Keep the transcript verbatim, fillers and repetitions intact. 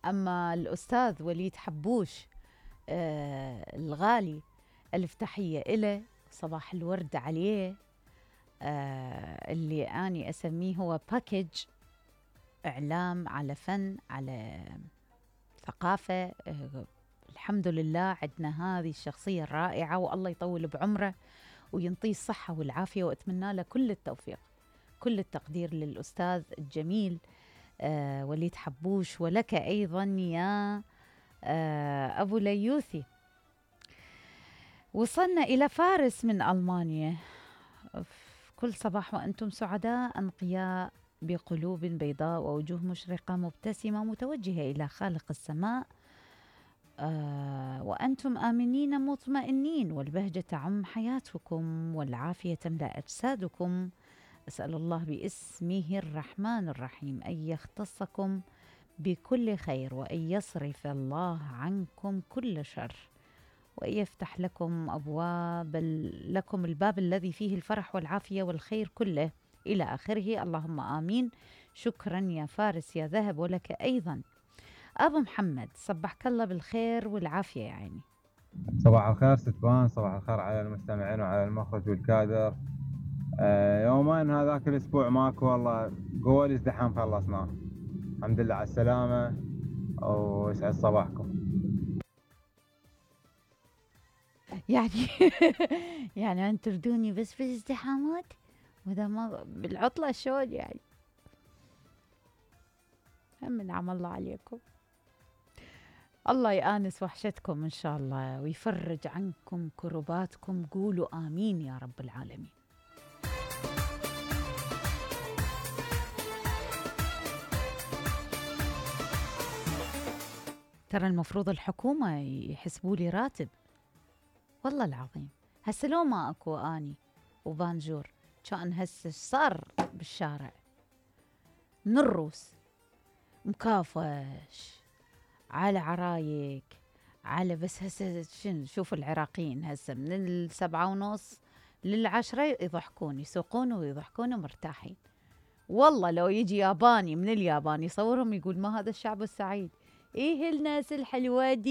أما الأستاذ وليد حبوش آه الغالي، ألف تحية إله، صباح الورد عليه. آه اللي أني أسميه هو باكج، إعلام على فن على ثقافة. آه الحمد لله عندنا هذه الشخصية الرائعة، والله يطول بعمره وينطيه الصحة والعافية، وأتمنى له كل التوفيق، كل التقدير للأستاذ الجميل آه وليد حبوش، ولك أيضا يا آه أبو ليوثي. وصلنا إلى فارس من ألمانيا. كل صباح وأنتم سعداء أنقياء بقلوب بيضاء ووجوه مشرقة مبتسمة متوجهة إلى خالق السماء، آه وأنتم آمنين مطمئنين، والبهجة تعم حياتكم والعافية تملأ أجسادكم. أسأل الله باسمه الرحمن الرحيم أن يختصكم بكل خير، وأن يصرف الله عنكم كل شر، وأن يفتح لكم أبواب لكم الباب الذي فيه الفرح والعافية والخير كله إلى آخره. اللهم آمين. شكرا يا فارس يا ذهب. ولك أيضا أبو محمد، صبحك الله بالخير والعافية يا عيني. صباح الخير ستوان، صباح الخير على المستمعين وعلى المخرج والكادر. آه يومين هذاك الأسبوع ماكو والله، قوة الازدحام خلصناه. الحمد لله على السلامة ويسعد صباحكم. يعني يعني أن تردوني بس في الازدحامات، وإذا ما بالعطلة شلون يعني؟ من عم الله عليكم. الله يآنس وحشتكم إن شاء الله، ويفرج عنكم كرباتكم. قولوا آمين يا رب العالمين. ترى المفروض الحكومة يحسبوا لي راتب، والله العظيم. هسه لو ما أكو آني وبانجور كان هسه صار بالشارع من الروس مكافش على عرايك على، بس هسه شنو، شوف العراقيين هسه من السبعة ونص للعشرة يضحكون يسوقون ويضحكون ومرتاحين. والله لو يجي ياباني من اليابان يصورهم يقول ما هذا الشعب السعيد، ايه الناس الحلوة دي.